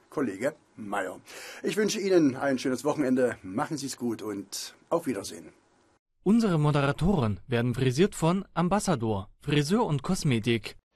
Kollege Meyer. Ich wünsche Ihnen ein schönes Wochenende. Machen Sie es gut und auf Wiedersehen. Unsere Moderatoren werden frisiert von Ambassador, Friseur und Kosmetik.